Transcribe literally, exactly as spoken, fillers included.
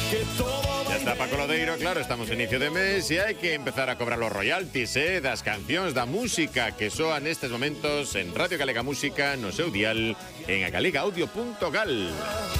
Ya está Paco Lodeiro, claro, estamos en inicio de mes e hai que empezar a cobrar los royalties, eh, das cancións, da música que soa nestes momentos en Radio Galega Música, no seu dial, en agalegaaudio punto gal.